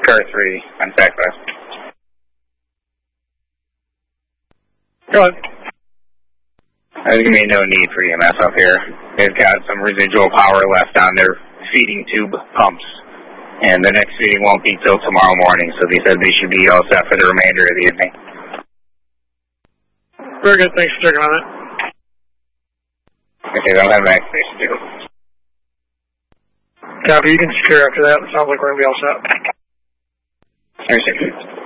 car 3 on SAC-5. Go ahead. There's going to be no need for EMS up here. They've got some residual power left on their feeding tube pumps, and the next feeding won't be till tomorrow morning, so they said they should be all set for the remainder of the evening. Very good. Thanks for checking on that. Okay, they'll have back station 2. Copy. You can secure after that. It sounds like we're going to be all set. Station 2.